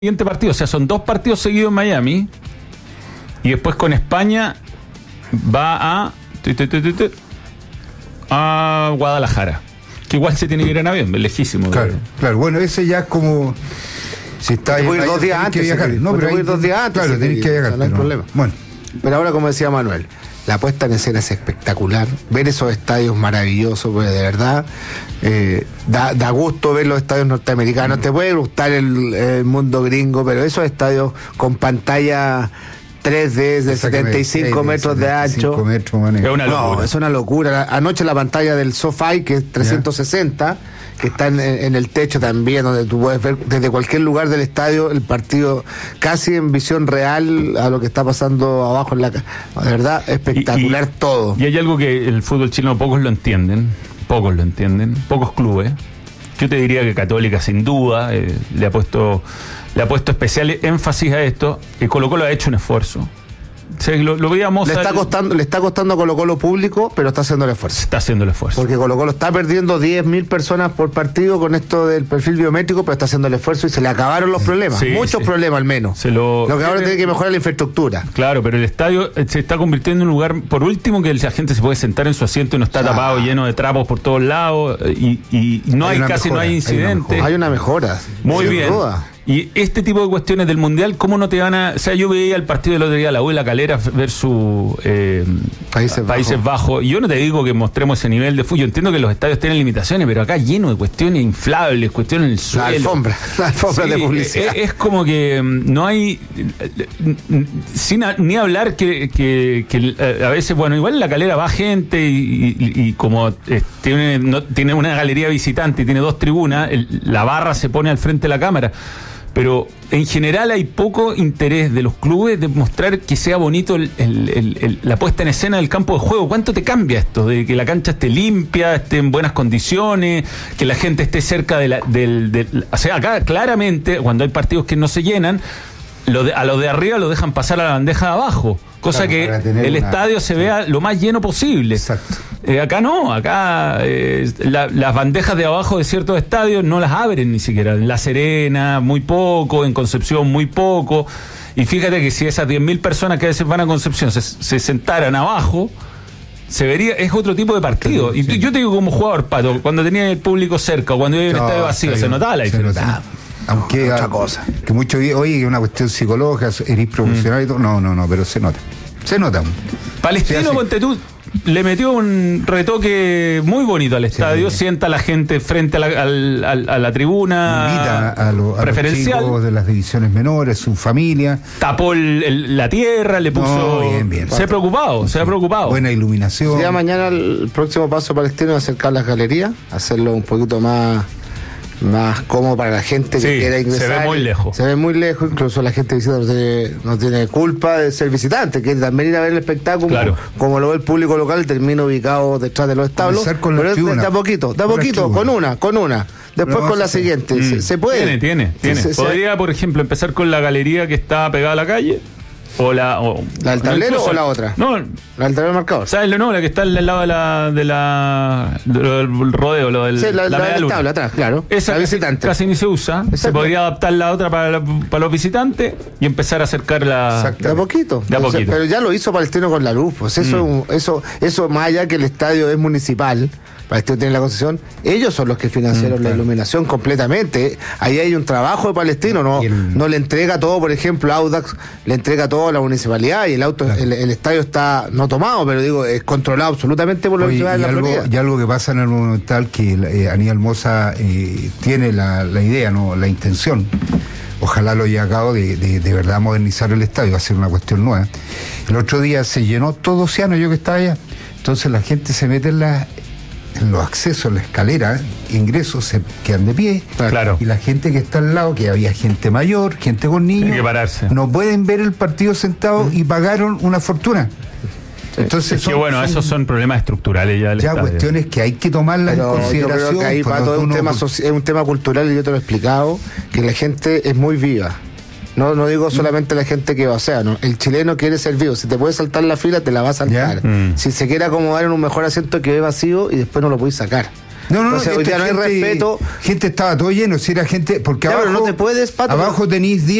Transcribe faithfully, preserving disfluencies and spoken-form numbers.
siguiente partido, o sea, son dos partidos seguidos en Miami y después con España va a a Guadalajara, que igual se tiene que ir en avión, es lejísimo. Claro, claro, bueno, ese ya es como si está ahí, ir dos días antes, viajar. No, pero ir dos días antes, claro, tenés que viajar, no hay problema. Bueno, pero ahora, como decía Manuel, la puesta en escena es espectacular, ver esos estadios maravillosos, porque de verdad eh, da, da gusto ver los estadios norteamericanos. Mm. Te puede gustar el, el mundo gringo, pero esos estadios con pantalla tres D de setenta y cinco metros de ancho, metros, es una locura. No, es una locura. Anoche la pantalla del SoFi, que es trescientos sesenta, yeah, que está en, en el techo también, donde tú puedes ver desde cualquier lugar del estadio el partido casi en visión real a lo que está pasando abajo en la de verdad, espectacular y, y, todo. Y hay algo que el fútbol chileno pocos lo entienden, pocos lo entienden, pocos clubes. Yo te diría que Católica sin duda eh, le ha puesto le ha puesto especial énfasis a esto, y Colo Colo ha hecho un esfuerzo. O sea, lo, lo veíamos le está al... costando le está costando a Colo Colo público, pero está haciendo el esfuerzo. Está haciendo el esfuerzo. Porque Colo Colo está perdiendo diez mil personas por partido con esto del perfil biométrico, pero está haciendo el esfuerzo y se le acabaron los problemas. Sí, Muchos sí. problemas al menos. Se lo... lo que ahora tiene que mejorar la infraestructura. Claro, pero el estadio se está convirtiendo en un lugar, por último, que la gente se puede sentar en su asiento y no está ah. tapado, lleno de trapos por todos lados, y, y no hay, hay casi mejora, no hay incidentes. Hay una mejora. Muy bien. Duda. Y este tipo de cuestiones del Mundial, ¿cómo no te van a...? O sea, yo veía el partido del otro día, la U de la Calera versus eh, Países, Países Bajos. Bajos. Y yo no te digo que mostremos ese nivel de fútbol. Yo entiendo que los estadios tienen limitaciones, pero acá lleno de cuestiones inflables, cuestiones en el suelo. La alfombra, la alfombra sí, de publicidad. Es, es como que no hay... Sin a, ni hablar que, que, que a veces, bueno, igual en la Calera va gente y, y, y como eh, tiene, no, tiene una galería visitante y tiene dos tribunas, el, la barra se pone al frente de la cámara. Pero en general hay poco interés de los clubes de mostrar que sea bonito el, el, el, el, la puesta en escena del campo de juego. ¿Cuánto te cambia esto? De que la cancha esté limpia, esté en buenas condiciones, que la gente esté cerca de la... Del, del, o sea, acá claramente, cuando hay partidos que no se llenan, lo de, a los de arriba lo dejan pasar a la bandeja de abajo. Cosa claro, que el una... estadio se vea lo más lleno posible. Exacto. Eh, acá no, acá eh, la, las bandejas de abajo de ciertos estadios no las abren ni siquiera. En La Serena, muy poco, en Concepción, muy poco. Y fíjate que si esas diez mil personas que a veces van a Concepción se, se sentaran abajo, se vería, es otro tipo de partido. Sí, y sí. Yo te digo como jugador, Pato, cuando tenía el público cerca, cuando había un no, estadio vacío, se notaba la diferencia. Notaba. Aunque otra cosa. Que mucho oye, es una cuestión psicológica, eres profesional mm. y todo. No, no, no, pero se nota. Se nota. Palestino, ponte tú, le metió un retoque muy bonito al estadio, sí. Sienta a la gente frente a la, a la, a la tribuna. Invita a, lo, a preferencial. Los chicos de las divisiones menores, su familia. Tapó el, el, la tierra, le puso. No, bien, bien. Se ha preocupado, se ha preocupado. Buena iluminación. Ya mañana el próximo paso palestino es acercar las galerías, hacerlo un poquito más. más cómodo para la gente que sí, quiera ingresar. Se ve muy lejos. Se ve muy lejos, incluso la gente visita no tiene, no tiene culpa de ser visitante, quiere también ir a ver el espectáculo, claro. como lo ve el público local, termina ubicado detrás de los establos. Con pero es de a poquito, de a poquito, con una, con una. Después con la siguiente. Mm. Se, se puede. Tiene, tiene, tiene. Se, se, Podría, por ejemplo, empezar con la galería que está pegada a la calle. O la, o, ¿La del tablero incluso, o la otra? No, la del tablero marcador. ¿Sabes? No, la que está al lado de la, de la del rodeo, lo del sí, la, la, la del tabla atrás, claro. Esa casi, casi ni se usa. Exacto. Se podría adaptar la otra para, la, para los visitantes y empezar a acercarla de a poquito. De a poquito. Pero ya lo hizo Palestino con la luz, pues eso, mm. eso, eso más allá que el estadio es municipal. Palestino tiene la concesión, ellos son los que financiaron mm, claro. la iluminación completamente. Ahí hay un trabajo de Palestino, no, el... no le entrega todo, por ejemplo, Audax le entrega todo a la municipalidad y el auto, claro. el, el estadio está no tomado, pero digo, es controlado absolutamente por la Universidad de la Florida. Y algo que pasa en el Monumental, que eh, Aníbal Mosa eh, tiene la, la idea, no, la intención. Ojalá lo haya acabado de, de, de verdad modernizar el estadio, va a ser una cuestión nueva. El otro día se llenó todo Océano, yo que estaba allá. Entonces la gente se mete en la en los accesos, la escalera, ingresos se quedan de pie. Claro. Y la gente que está al lado, que había gente mayor, gente con niños, tiene que pararse. No pueden ver el partido sentado mm. y pagaron una fortuna. Entonces es son, que bueno, son, esos son problemas estructurales ya del ya estadio. Cuestiones que hay que tomarlas en consideración. Yo creo que ahí, Pato, es un, tema, es un tema cultural, y yo te lo he explicado, que la gente es muy viva. No, no digo solamente la gente que va, o sea, no, el chileno quiere ser vivo. Si te puede saltar la fila, te la va a saltar. Mm. Si se quiere acomodar en un mejor asiento que ve vacío y después no lo puedes sacar. No, no, no, Entonces, hoy día no hay gente, respeto. Gente estaba todo lleno, si era gente, porque Ya, abajo, pero no te puedes, Pato, abajo tenéis